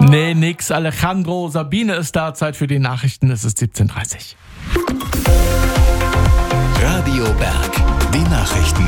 Nee, nix. Alejandro, Sabine ist da. Zeit für die Nachrichten. Es ist 17:30. Radio Berg, die Nachrichten.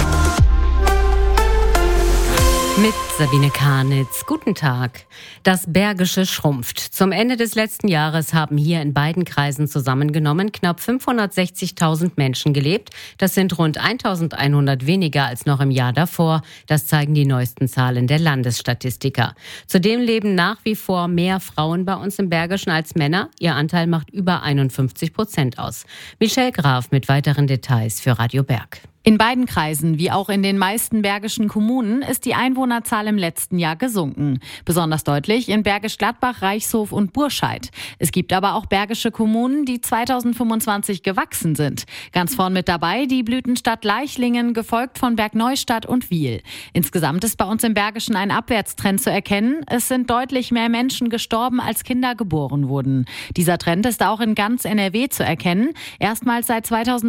Mit Sabine Karnitz. Guten Tag. Das Bergische schrumpft. Zum Ende des letzten Jahres haben hier in beiden Kreisen zusammengenommen knapp 560.000 Menschen gelebt. Das sind rund 1.100 weniger als noch im Jahr davor. Das zeigen die neuesten Zahlen der Landesstatistiker. Zudem leben nach wie vor mehr Frauen bei uns im Bergischen als Männer. Ihr Anteil macht über 51% aus. Michelle Graf mit weiteren Details für Radio Berg. In beiden Kreisen, wie auch in den meisten bergischen Kommunen, ist die Einwohnerzahl im letzten Jahr gesunken. Besonders deutlich in Bergisch Gladbach, Reichshof und Burscheid. Es gibt aber auch bergische Kommunen, die 2025 gewachsen sind. Ganz vorn mit dabei die Blütenstadt Leichlingen, gefolgt von Bergneustadt und Wiel. Insgesamt ist bei uns im Bergischen ein Abwärtstrend zu erkennen. Es sind deutlich mehr Menschen gestorben, als Kinder geboren wurden. Dieser Trend ist auch in ganz NRW zu erkennen. Erstmals seit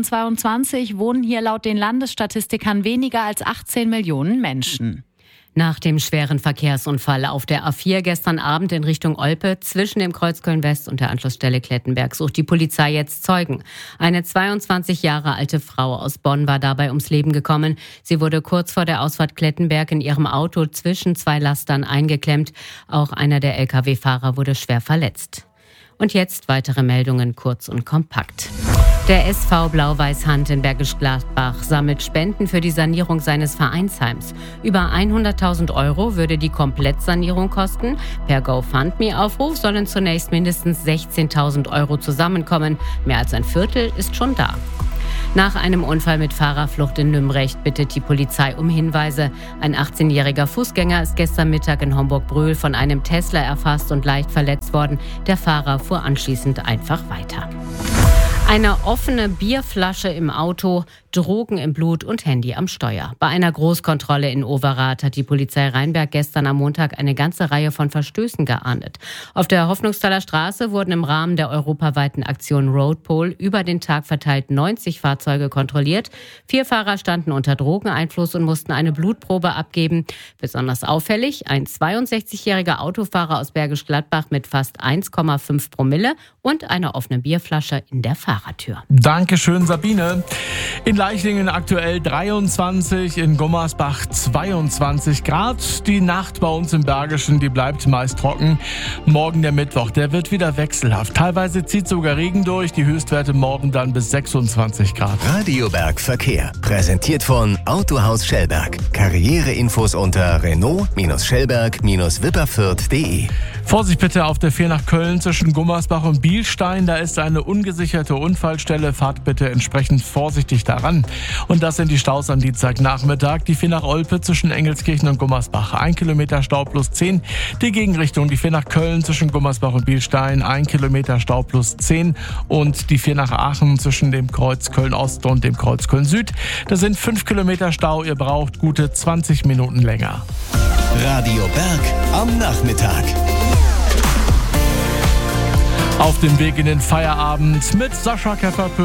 2022 wohnen hier laut den Landesstatistikern weniger als 18 Millionen Menschen. Nach dem schweren Verkehrsunfall auf der A4 gestern Abend in Richtung Olpe zwischen dem Kreuz Köln-West und der Anschlussstelle Klettenberg sucht die Polizei jetzt Zeugen. Eine 22 Jahre alte Frau aus Bonn war dabei ums Leben gekommen. Sie wurde kurz vor der Ausfahrt Klettenberg in ihrem Auto zwischen zwei Lastern eingeklemmt. Auch einer der Lkw-Fahrer wurde schwer verletzt. Und jetzt weitere Meldungen kurz und kompakt. Der SV Blau-Weiß Hand in Bergisch Gladbach sammelt Spenden für die Sanierung seines Vereinsheims. Über 100.000 € würde die Komplettsanierung kosten. Per GoFundMe-Aufruf sollen zunächst mindestens 16.000 € zusammenkommen. Mehr als ein Viertel ist schon da. Nach einem Unfall mit Fahrerflucht in Nümbrecht bittet die Polizei um Hinweise. Ein 18-jähriger Fußgänger ist gestern Mittag in Homburg-Brühl von einem Tesla erfasst und leicht verletzt worden. Der Fahrer fuhr anschließend einfach weiter. Eine offene Bierflasche im Auto, Drogen im Blut und Handy am Steuer. Bei einer Großkontrolle in Overath hat die Polizei Rheinberg gestern am Montag eine ganze Reihe von Verstößen geahndet. Auf der Hoffnungsthaler Straße wurden im Rahmen der europaweiten Aktion Roadpol über den Tag verteilt 90 Fahrzeuge kontrolliert. 4 Fahrer standen unter Drogeneinfluss und mussten eine Blutprobe abgeben. Besonders auffällig, ein 62-jähriger Autofahrer aus Bergisch Gladbach mit fast 1,5 Promille und eine offene Bierflasche in der Fahrertür. Dankeschön, Sabine. In Leichlingen aktuell 23, in Gummersbach 22 Grad. Die Nacht bei uns im Bergischen, die bleibt meist trocken. Morgen der Mittwoch, der wird wieder wechselhaft. Teilweise zieht sogar Regen durch. Die Höchstwerte morgen dann bis 26 Grad. Radio Berg Verkehr. Präsentiert von Autohaus Schellberg. Karriereinfos unter Renault-Schellberg-Wipperfürth.de. Vorsicht bitte auf der 4 nach Köln zwischen Gummersbach und Bielstein. Da ist eine ungesicherte Unfallstelle. Fahrt bitte entsprechend vorsichtig daran. Und das sind die Staus am Dienstagnachmittag. Die 4 nach Olpe zwischen Engelskirchen und Gummersbach. 1 Kilometer Stau plus 10. Die Gegenrichtung, die 4 nach Köln zwischen Gummersbach und Bielstein. 1 Kilometer Stau plus 10. Und die 4 nach Aachen zwischen dem Kreuz Köln-Ost und dem Kreuz Köln-Süd. Da sind 5 Kilometer Stau. Ihr braucht gute 20 Minuten länger. Radio Berg am Nachmittag. Auf dem Weg in den Feierabend mit Sascha Keffer.